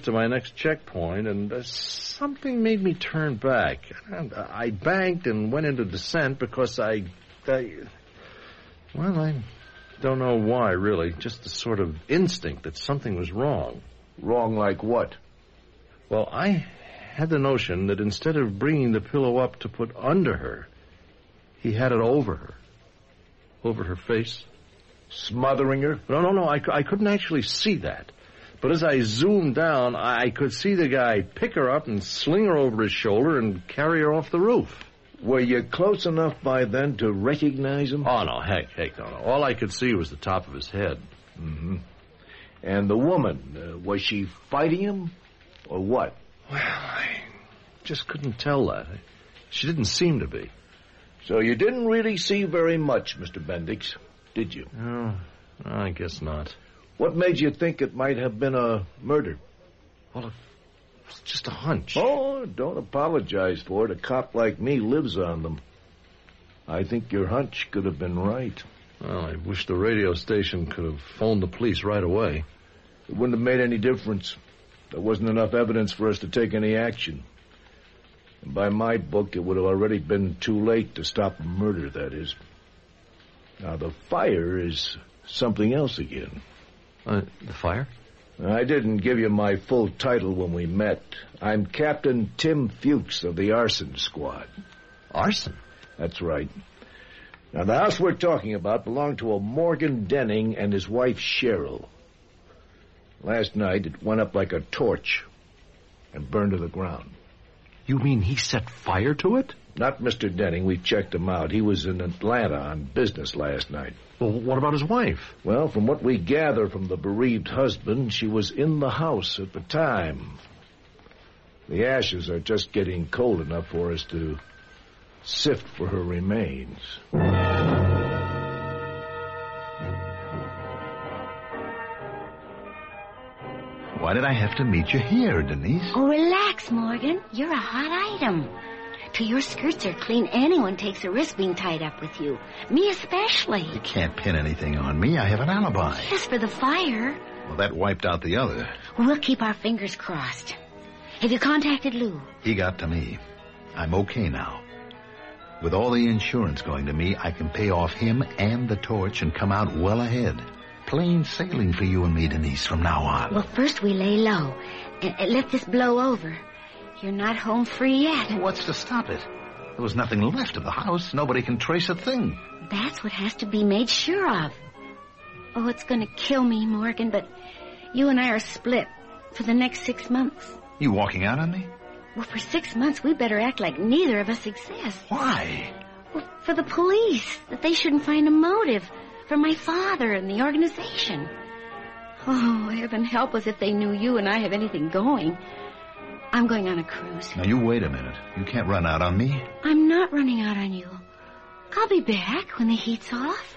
to my next checkpoint, and something made me turn back. And I banked and went into descent because I don't know why, really. Just a sort of instinct that something was wrong. Wrong like what? Well, I had the notion that instead of bringing the pillow up to put under her, he had it over her. Over her face. Smothering her? No, I couldn't actually see that. But as I zoomed down, I could see the guy pick her up and sling her over his shoulder and carry her off the roof. Were you close enough by then to recognize him? Oh, no, heck, no. All I could see was the top of his head. Mm-hmm. And the woman, was she fighting him, or what? Well, I just couldn't tell that. She didn't seem to be. So you didn't really see very much, Mr. Bendix, did you? No, I guess not. What made you think it might have been a murder? Well, it was just a hunch. Oh, don't apologize for it. A cop like me lives on them. I think your hunch could have been right. Well, I wish the radio station could have phoned the police right away. It wouldn't have made any difference. There wasn't enough evidence for us to take any action. And by my book, it would have already been too late to stop a murder, that is. Now, the fire is something else again. The fire? I didn't give you my full title when we met. I'm Captain Tim Fuchs of the Arson Squad. Arson? That's right. Now, the house we're talking about belonged to a Morgan Denning and his wife, Cheryl. Last night, it went up like a torch and burned to the ground. You mean he set fire to it? Not Mr. Denning. We checked him out. He was in Atlanta on business last night. Well, what about his wife? Well, from what we gather from the bereaved husband, she was in the house at the time. The ashes are just getting cold enough for us to sift for her remains. Why did I have to meet you here, Denise? Oh, relax, Morgan. You're a hot item. Till your skirts are clean, anyone takes a risk being tied up with you. Me especially. You can't pin anything on me. I have an alibi. Yes, for the fire. Well, that wiped out the other. We'll keep our fingers crossed. Have you contacted Lou? He got to me. I'm okay now. With all the insurance going to me, I can pay off him and the torch and come out well ahead. Plain sailing for you and me, Denise, from now on. Well, first we lay low and let this blow over. You're not home free yet. What's to stop it? There was nothing left of the house. Nobody can trace a thing. That's what has to be made sure of. Oh, it's going to kill me, Morgan, but you and I are split for the next 6 months. You walking out on me? Well, for 6 months, we better act like neither of us exists. Why? Well, for the police, that they shouldn't find a motive. For my father and the organization. Oh, heaven help us if they knew you and I have anything going. I'm going on a cruise. Now, you wait a minute. You can't run out on me. I'm not running out on you. I'll be back when the heat's off.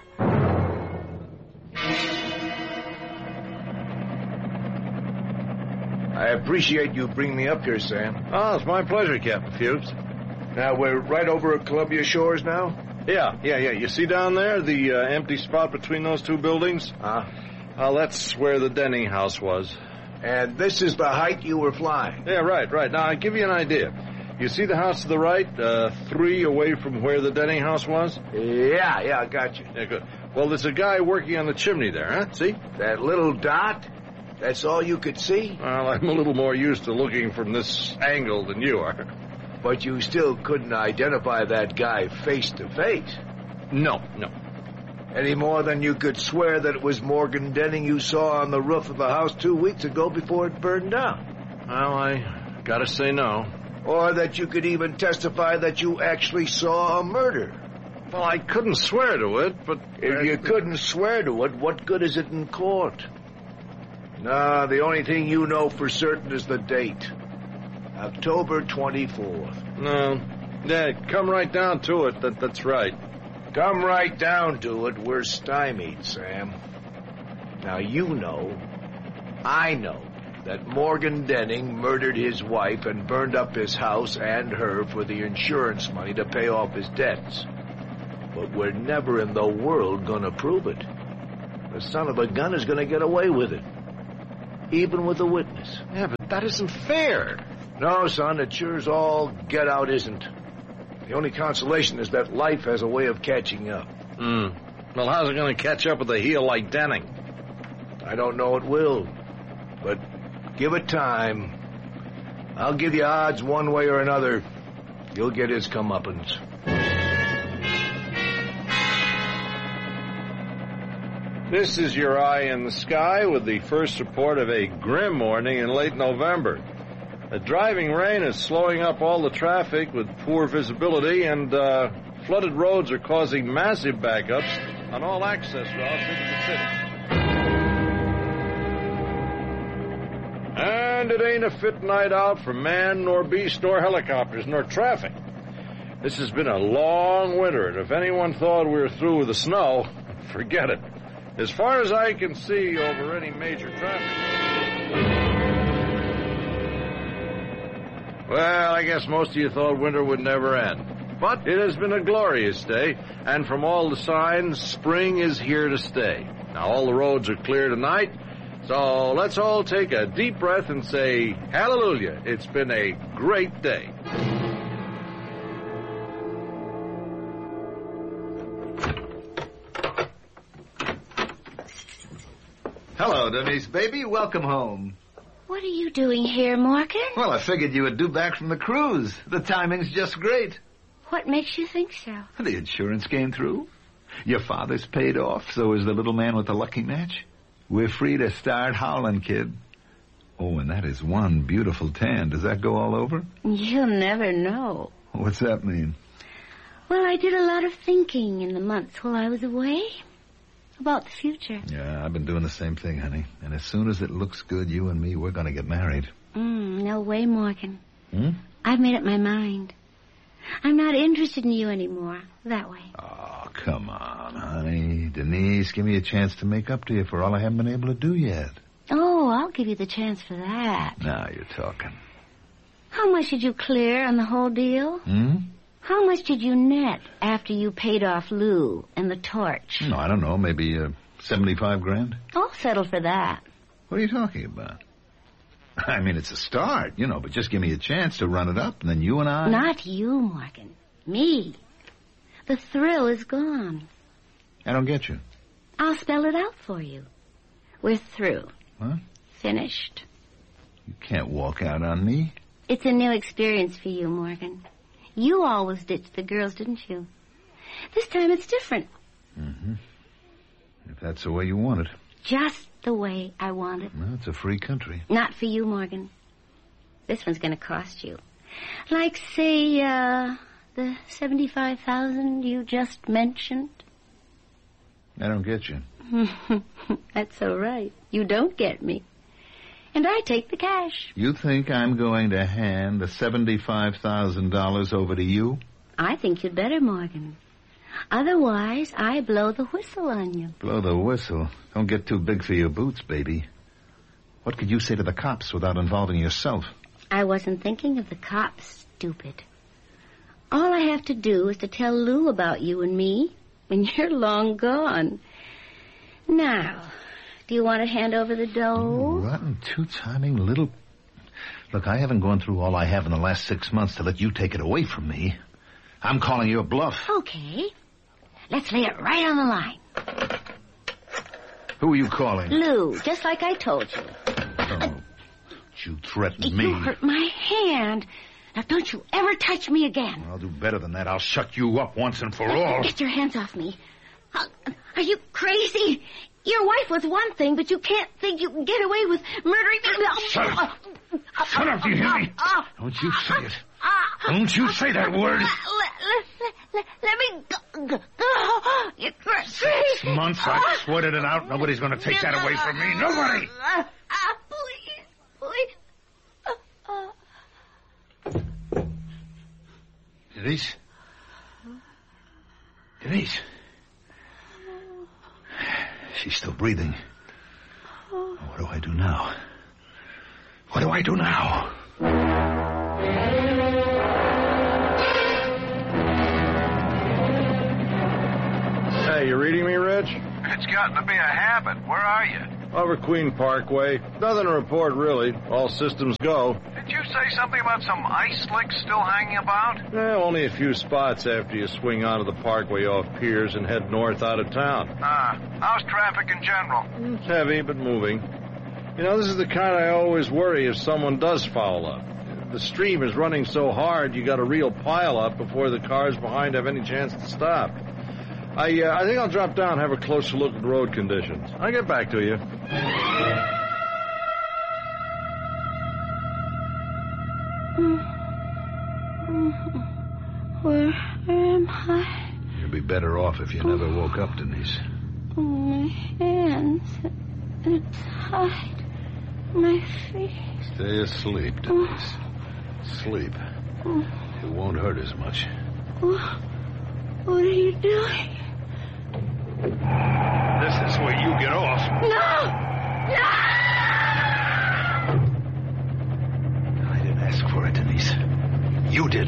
I appreciate you bringing me up here, Sam. Oh, it's my pleasure, Captain Fuchs. Now, we're right over at Columbia Shores now? Yeah. You see down there the empty spot between those two buildings? Well, that's where the Denning house was. And this is the height you were flying? Yeah, right. Now, I'll give you an idea. You see the house to the right, 3 away from where the Denning house was? Yeah, I got you. Yeah, good. Well, there's a guy working on the chimney there, huh? See? That little dot? That's all you could see? Well, I'm a little more used to looking from this angle than you are. But you still couldn't identify that guy face to face? No. Any more than you could swear that it was Morgan Denning you saw on the roof of the house 2 weeks ago before it burned down? Well, I gotta say no. Or that you could even testify that you actually saw a murder? Well, I couldn't swear to it, but... If you couldn't swear to it, what good is it in court? No, the only thing you know for certain is the date. October 24th. No. Yeah, come right down to it. That's right. Come right down to it, we're stymied, Sam. Now, you know, I know, that Morgan Denning murdered his wife and burned up his house and her for the insurance money to pay off his debts. But we're never in the world gonna prove it. The son of a gun is gonna get away with it. even with a witness. Yeah, but that isn't fair. No, son, it sure's all get out isn't. The only consolation is that life has a way of catching up. Well, how's it going to catch up with a heel like Denning? I don't know it will, but give it time. I'll give you odds one way or another. You'll get his comeuppance. This is your eye in the sky with the first report of a grim morning in late November. The driving rain is slowing up all the traffic with poor visibility, and flooded roads are causing massive backups on all access routes into the city. And it ain't a fit night out for man, nor beast, nor helicopters, nor traffic. This has been a long winter, and if anyone thought we were through with the snow, forget it. As far as I can see over any major traffic. Well, I guess most of you thought winter would never end. But it has been a glorious day, and from all the signs, spring is here to stay. Now, all the roads are clear tonight, so let's all take a deep breath and say, hallelujah, it's been a great day. Hello, Denise, baby. Welcome home. What are you doing here, Morgan? Well, I figured you were due back from the cruise. The timing's just great. What makes you think so? The insurance came through. Your father's paid off, so is the little man with the lucky match. We're free to start howling, kid. Oh, and that is one beautiful tan. Does that go all over? You'll never know. What's that mean? Well, I did a lot of thinking in the months while I was away. About the future. Yeah, I've been doing the same thing, honey. And as soon as it looks good, you and me, we're going to get married. No way, Morgan. I've made up my mind. I'm not interested in you anymore. That way. Oh, come on, honey. Denise, give me a chance to make up to you for all I haven't been able to do yet. Oh, I'll give you the chance for that. Now you're talking. How much did you clear on the whole deal? How much did you net after you paid off Lou and the torch? No, I don't know. Maybe $75,000. I'll settle for that. What are you talking about? I mean, it's a start, but just give me a chance to run it up, and then you and I... Not you, Morgan. Me. The thrill is gone. I don't get you. I'll spell it out for you. We're through. Huh? Finished. You can't walk out on me. It's a new experience for you, Morgan. You always ditched the girls, didn't you? This time it's different. If that's the way you want it. Just the way I want it. Well, it's a free country. Not for you, Morgan. This one's going to cost you. Like, say, the $75,000 you just mentioned. I don't get you. That's all right. You don't get me. And I take the cash. You think I'm going to hand the $75,000 over to you? I think you'd better, Morgan. Otherwise, I blow the whistle on you. Blow the whistle? Don't get too big for your boots, baby. What could you say to the cops without involving yourself? I wasn't thinking of the cops, stupid. All I have to do is to tell Lou about you and me, and you're long gone. Now... do you want to hand over the dough? Rotten, two-timing little... Look, I haven't gone through all I have in the last 6 months to let you take it away from me. I'm calling you a bluff. Okay. Let's lay it right on the line. Who are you calling? Lou, just like I told you. Oh, you threatened me. You hurt my hand. Now, don't you ever touch me again. I'll do better than that. I'll shut you up once and for all. Get your hands off me. Are you crazy? Your wife was one thing, but you can't think you can get away with murdering me. Shut up. Shut up, do you hear me? Don't you say it. Don't you say that word. Let me go. You're crazy. 6 months, I've sweated it out. Nobody's going to take that away from me. Nobody. Please. Denise? Denise? She's still breathing. What do I do now? What do I do now? Hey, you reading me, Rich? It's gotten to be a habit. Where are you? Over Queen Parkway. Nothing to report, really. All systems go. Did you say something about some ice slicks still hanging about? Only a few spots after you swing onto the Parkway off Piers and head north out of town. How's traffic in general? It's heavy, but moving. This is the kind I always worry if someone does foul up. The stream is running so hard, you got a real pile up before the cars behind have any chance to stop. I think I'll drop down and have a closer look at the road conditions. I'll get back to you. Where am I? You'd be better off if you never woke up, Denise. My hands. It's hot. My feet. Stay asleep, Denise. Sleep. It won't hurt as much. What are you doing? This is where you get off. No! I didn't ask for it, Denise. You did.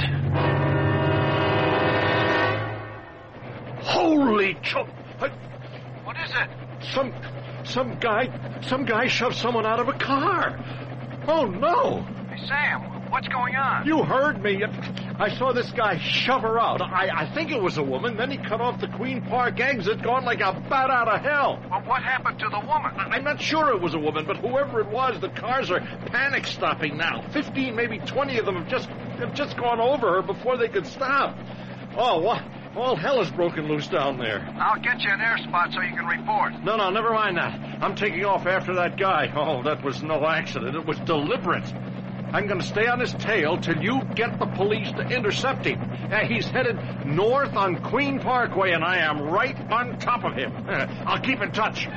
Holy choke! What is it? Some guy shoved someone out of a car. Oh, no! Hey, Sam, what's going on? You heard me. I saw this guy shove her out. I think it was a woman. Then he cut off the Queen Park exit, going like a bat out of hell. Well, what happened to the woman? I'm not sure it was a woman, but whoever it was, the cars are panic stopping now. 15, maybe 20 of them have just gone over her before they could stop. Oh, what? All hell is broken loose down there. I'll get you an air spot so you can report. No, never mind that. I'm taking off after that guy. Oh, that was no accident. It was deliberate. I'm going to stay on his tail till you get the police to intercept him. He's headed north on Queen Parkway, and I am right on top of him. I'll keep in touch.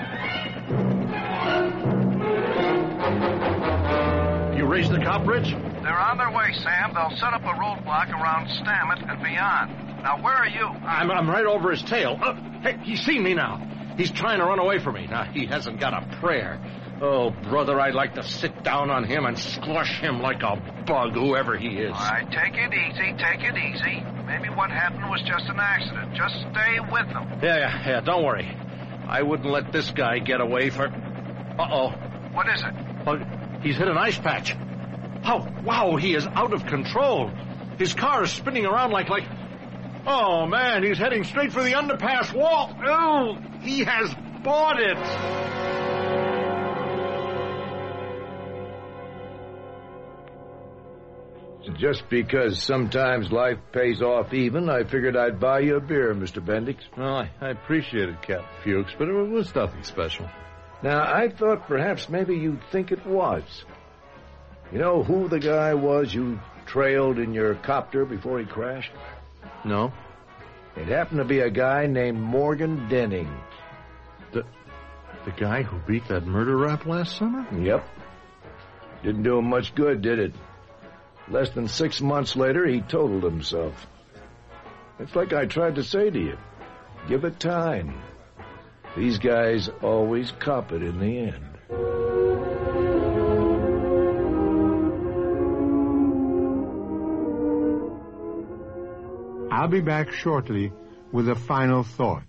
You raised the cop bridge? They're on their way, Sam. They'll set up a roadblock around Stammet and beyond. Now, where are you? I'm right over his tail. Hey, he's seen me now. He's trying to run away from me. Now, he hasn't got a prayer. Oh, brother, I'd like to sit down on him and squash him like a bug, whoever he is. All right, take it easy, take it easy. Maybe what happened was just an accident. Just stay with them. Yeah, don't worry. I wouldn't let this guy get away for... Uh-oh. What is it? He's hit an ice patch. Oh, wow, he is out of control. His car is spinning around like... Oh, man, he's heading straight for the underpass wall. Oh, he has bought it. Just because sometimes life pays off even, I figured I'd buy you a beer, Mr. Bendix. Well, I appreciate it, Captain Fuchs, but it was nothing special. Now, I thought perhaps maybe you'd think it was. You know who the guy was you trailed in your copter before he crashed? No. It happened to be a guy named Morgan Denning. The guy who beat that murder rap last summer? Yep. Didn't do him much good, did it? Less than 6 months later, he totaled himself. It's like I tried to say to you. Give it time. These guys always cop it in the end. I'll be back shortly with a final thought.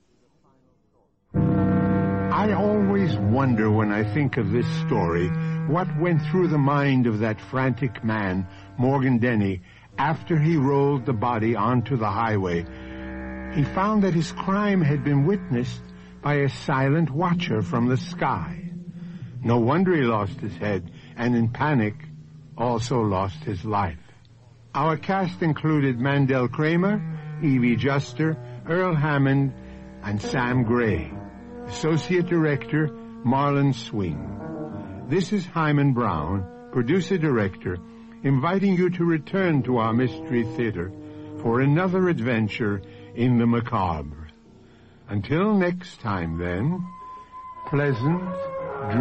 I always wonder when I think of this story what went through the mind of that frantic man, Morgan Denny, after he rolled the body onto the highway. He found that his crime had been witnessed by a silent watcher from the sky. No wonder he lost his head, and in panic also lost his life. Our cast included Mandel Kramer, Evie Juster, Earl Hammond, and Sam Gray. Associate Director, Marlon Swing. This is Hyman Brown, Producer-Director, inviting you to return to our Mystery Theater for another adventure in the macabre. Until next time, then, pleasant